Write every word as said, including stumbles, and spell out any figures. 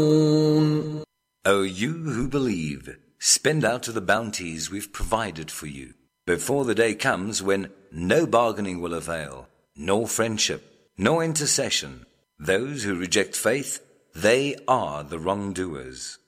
O you who believe, spend out of the bounties we've provided for you, before the day comes when no bargaining will avail, nor friendship, nor intercession. Those who reject faith, they are the wrongdoers.